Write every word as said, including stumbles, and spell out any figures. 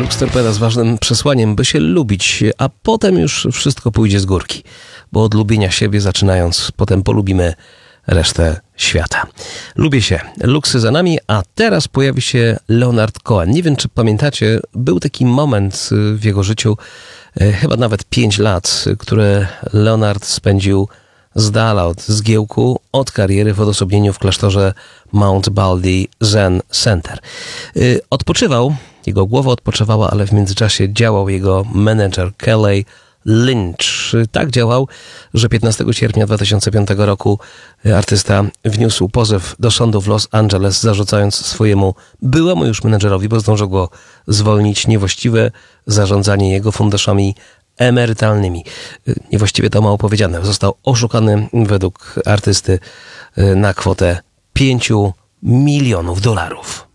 Lux Torpeda z ważnym przesłaniem, by się lubić, a potem już wszystko pójdzie z górki, bo od lubienia siebie zaczynając, potem polubimy resztę świata. Lubię się, luksy za nami, a teraz pojawi się Leonard Cohen. Nie wiem, czy pamiętacie, był taki moment w jego życiu, chyba nawet pięć lat, które Leonard spędził z dala od zgiełku, od kariery w odosobnieniu w klasztorze Mount Baldy Zen Center. Odpoczywał, jego głowa odpoczywała, ale w międzyczasie działał jego menedżer Kelly Lynch. Tak działał, że piętnastego sierpnia dwa tysiące piątego roku artysta wniósł pozew do sądu w Los Angeles, zarzucając swojemu byłemu już menedżerowi, bo zdążył go zwolnić, niewłaściwe zarządzanie jego funduszami emerytalnymi. Niewłaściwie to mało powiedziane. Został oszukany według artysty na kwotę pięciu milionów dolarów.